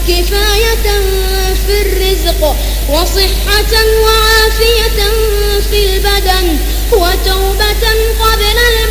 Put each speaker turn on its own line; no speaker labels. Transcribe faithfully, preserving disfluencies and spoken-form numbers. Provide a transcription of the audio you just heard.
كفاية في الرزق وصحة وعافية في البدن وتوبة قبل الموت